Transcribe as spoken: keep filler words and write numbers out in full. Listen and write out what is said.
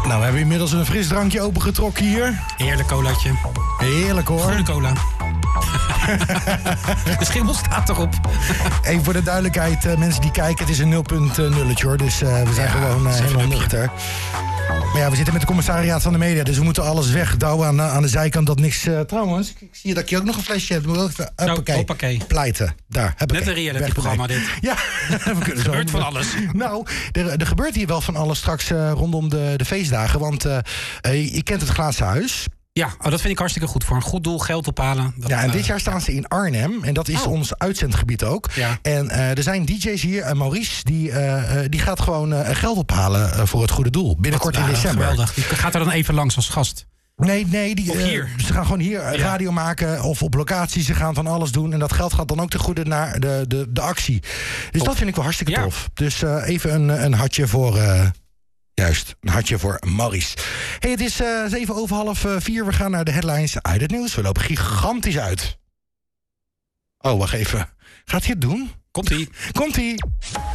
Nou, we hebben inmiddels een fris drankje opengetrokken hier. Heerlijk colaatje. Heerlijk hoor. Groene cola. De schimmel staat erop. Even voor de duidelijkheid, uh, mensen die kijken, het is een nul punt nulletje hoor. Dus uh, we zijn ja, gewoon uh, helemaal nuchter. Maar ja, we zitten met de commissariaat van de media, dus we moeten alles wegdouwen aan, aan de zijkant dat niks... Uh, trouwens, ik zie dat je ook nog een flesje hebt. Moet even, hoppakee. hoppakee. Pleiten. Daar, heb ik. Net een reality-programma dit. Ja, we kunnen er gebeurt van alles. Nou, er, er gebeurt hier wel van alles straks uh, rondom de, de feestdagen. Want uh, uh, je kent het Glazen Huis. Ja, oh, dat vind ik hartstikke goed. Voor een goed doel geld ophalen. Dat, ja, en uh... dit jaar staan ze in Arnhem. En dat is oh. ons uitzendgebied ook. Ja. En uh, er zijn D J's hier. En Maurice, die, uh, die gaat gewoon uh, geld ophalen uh, voor het goede doel. Binnenkort Wat, in ja, december. Geweldig. Die gaat er dan even langs als gast. Nee, nee die, uh, hier. ze gaan gewoon hier ja. radio maken of op locatie. Ze gaan van alles doen. En dat geld gaat dan ook ten goede naar de, de, de actie. Dus top. Dat vind ik wel hartstikke ja. tof. Dus uh, even een, een hartje voor... Uh, Juist, een hartje voor Maurice. Hey, het is uh, zeven over half uh, vier. We gaan naar de headlines uit het nieuws. We lopen gigantisch uit. Oh, wacht even. Gaat hij het doen? Komt-ie. Komt-ie.